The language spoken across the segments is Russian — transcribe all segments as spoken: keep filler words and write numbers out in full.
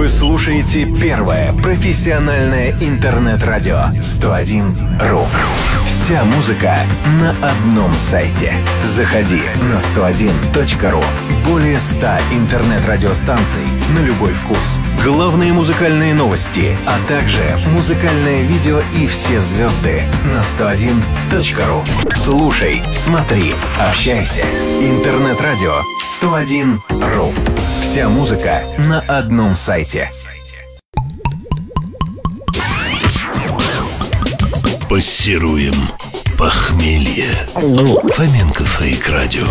слушаете первое профессиональное интернет-радио сто один ру. Вся музыка на одном сайте. Заходи на сто один точка ру. Более ста интернет-радиостанций на любой вкус. Главные музыкальные новости, а также музыкальное видео и все звезды на сто один точка ру. Слушай, смотри, общайся. Интернет-радио сто один ру. Вся музыка на одном сайте. Пассируем похмелье. Фоменко Фейк Радио.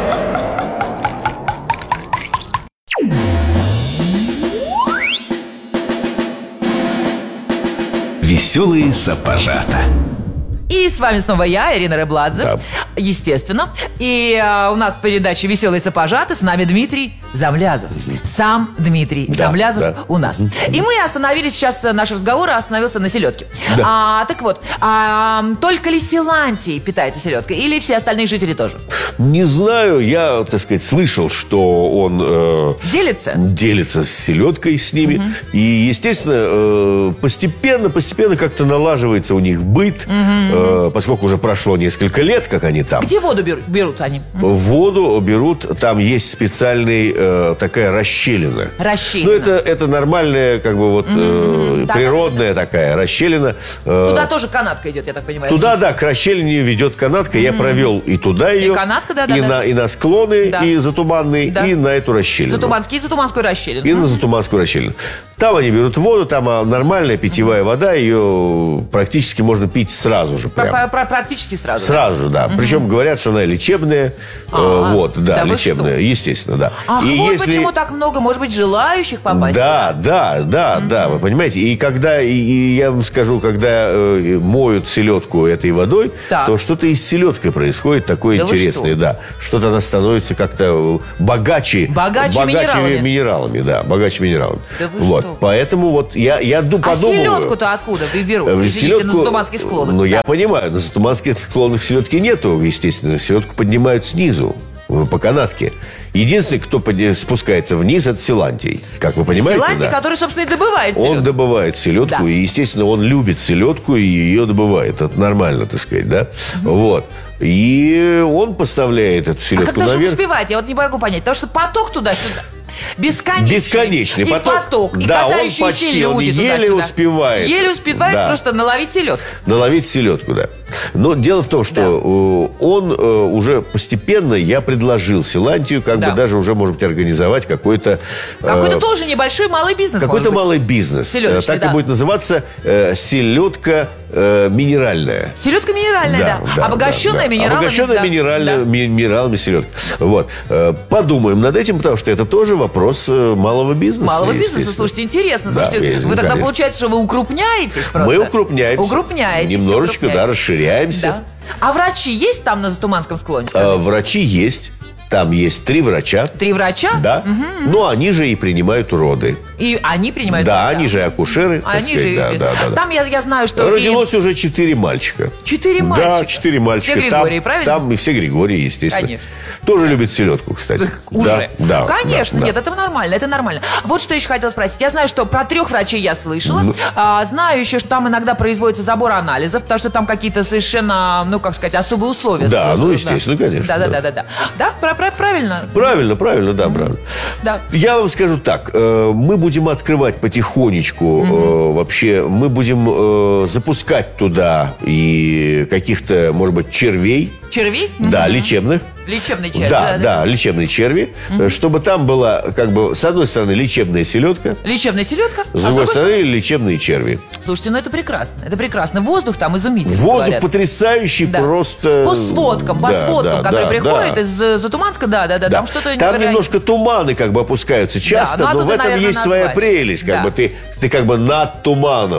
Веселые сапожата. И с вами снова я, Ирина Рыбладзе, да. Естественно. И а, у нас в передаче «Веселые сапожаты» с нами Дмитрий Замлязов. Сам Дмитрий да, Замлязов да. у нас. И мы остановились сейчас, наш разговор остановился на селедке. Да. А, так вот, а, только ли Силантий питается селедкой или все остальные жители тоже? Не знаю, я, так сказать, слышал, что он э, делится? делится с селедкой с ними. Угу. И, естественно, э, постепенно, постепенно как-то налаживается у них быт. Угу. Поскольку уже прошло несколько лет, как они там. Где воду берут, берут они? Воду берут, там есть специальная э, такая расщелина. Расщелина. Ну, это, это нормальная, как бы вот mm-hmm. э, природная да, такая расщелина. Туда тоже канатка идет, я так понимаю. Туда, да, к расщелине ведет канатка. Mm-hmm. Я провел и туда ее. И канатка, да, да. И, да. На, и на склоны, да. и затуманные, да. и на эту расщелину. Затуманский, и затуманскую расщелину. И mm-hmm. на затуманскую расщелину. Там они берут воду, там нормальная питьевая mm-hmm. вода, ее практически можно пить сразу же. Про, про, практически сразу. Сразу, да. да. Mm-hmm. Причем говорят, что она лечебная. А-а-а. Вот, да, да лечебная, естественно, да. Ах, и вот если... почему так много, может быть, желающих попасть. Да, да, да, mm-hmm. да, вы понимаете. И когда, и, и я вам скажу, когда э, моют селедку этой водой, так. то что-то и с селедкой происходит такое да интересное, да. Что-то она становится как-то богаче. Богаче, богаче минералами. минералами. Да, богаче минералами. Да вот, что? Поэтому вот я, я подумываю. А селедку-то откуда берут? Извините, селедку, на затуманских склонах. Ну, да. я понимаю, на затуманских склонах селедки нету, естественно. Селедку поднимают снизу, по канатке. Единственный, кто подня... спускается вниз, это Силантий. Как вы понимаете, Силантий, да? который, собственно, и добывает селедку. Он добывает селедку, да. и, естественно, он любит селедку и ее добывает. Это нормально, так сказать, да? Mm-hmm. Вот. И он поставляет эту селедку а когда наверх. же успевает? Я вот не могу понять. Потому что поток туда-сюда. Бесконечный. Бесконечный и поток. поток. И да, катающиеся он почти, люди он еле туда-сюда. успевает. Еле успевает да. просто наловить селедку. Наловить селедку, да. Но дело в том, что да. он уже постепенно, я предложил Силантию, как да. бы даже уже, может быть, организовать какой-то... Какой-то э, тоже небольшой малый бизнес. Какой-то малый бизнес. Селедочки, так да. и будет называться э, селедка э, минеральная. Селедка минеральная, да. да. да Обогащенная да, минералами. Обогащенная да. минеральными, да. минералами селедка. Вот. Э, подумаем над этим, потому что это тоже вопрос э, малого бизнеса. Малого бизнеса, слушайте, интересно. Да, слушайте, вы тогда конечно. Получается, что вы укрупняетесь просто. Мы укрупняемся. Укрупняетесь. Немножечко, укрупняетесь. Да, расширяемся. Да. А врачи есть там на Затуманском склоне? А, врачи есть. Там есть три врача. Три врача? Да. Угу. Но они же и принимают роды. И они принимают да, роды? Да, они же акушеры. Они сказать. же... Да, да, да, там я, я знаю, что... Родилось и... уже четыре мальчика. Четыре мальчика? Да, четыре мальчика. Все Григории, там, правильно? Там и все Григории, естественно. Конечно. Тоже любят селедку, кстати. Уже? Да, да, конечно, да, нет, да. это нормально, это нормально. Вот что еще хотела спросить. Я знаю, что про трех врачей я слышала. Ну... А, знаю еще, что там иногда производится забор анализов, потому что там какие-то совершенно, ну, как сказать, особые условия. Да, ну, естественно, да. конечно. Да, да, да, да, да. Да, про, про, правильно? Правильно, правильно, да, правильно. Да. Я вам скажу так, э, мы будем открывать потихонечку, mm-hmm. э, вообще, мы будем э, запускать туда и каких-то, может быть, червей. Червей? Да, mm-hmm. лечебных. Лечебные черви. Да, да, да, да. лечебные черви. Mm-hmm. Чтобы там была, как бы, с одной стороны, лечебная селедка. Лечебная селедка. С другой а стороны, лечебные черви. Слушайте, ну это прекрасно. Это прекрасно. Воздух там изумительный. Воздух говорят. потрясающий, да. просто... По сводкам, по да, сводкам, да, которые да, приходят да. из Затуманска, да, да, да, да. Там что-то Там невероятное. немножко туманы как бы опускаются часто, да, но в этом наверное, есть назвали. своя прелесть. Как да. бы ты, ты как бы над туманом.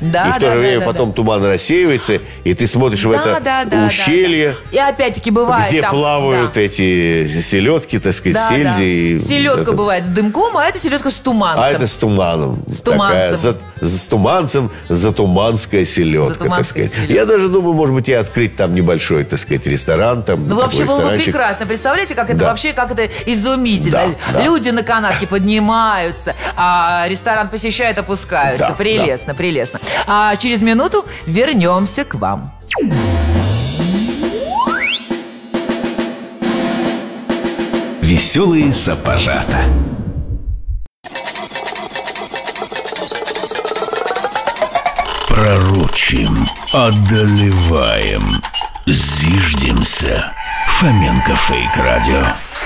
Да, и в то да, же да, время да, потом да. туман рассеивается, и ты смотришь да, в это да, да, ущелье, да, да. И опять-таки бывает где там, плавают да. эти селедки, так сказать, Да, сельди. да. И Селедка это... бывает с дымком, а это селедка с туманцем. А это с туманом. С туманцем. Такая, за, за, с туманцем затуманская селедка, Затуманская так сказать. селедка. Я даже думаю, может быть, и открыть там небольшой, так сказать, ресторан. Там, Ну, вообще было бы ресторанчик. прекрасно. Представляете, как это Да. вообще, как это изумительно. Да, да. Люди на канатке поднимаются, а ресторан посещают, опускаются. Да, прелестно, прелестно. А через минуту вернемся к вам. Веселые сапожата. Пророчим, одолеваем, зиждемся. Фоменко Фейк Радио.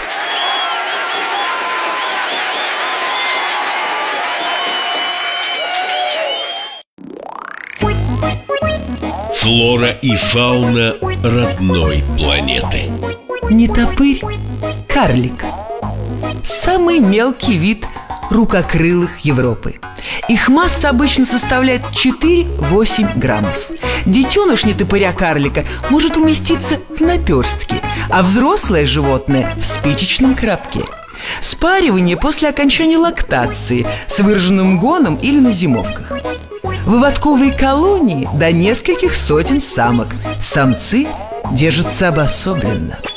Флора и фауна родной планеты. Нетопырь – карлик. Самый мелкий вид рукокрылых Европы. Их масса обычно составляет четыре-восемь граммов. Детеныш нетопыря-карлика может уместиться в наперстке, а взрослое животное – в спичечном коробке. Спаривание после окончания лактации с выраженным гоном или на зимовках. Выводковые колонии до нескольких сотен самок. Самцы держатся обособленно.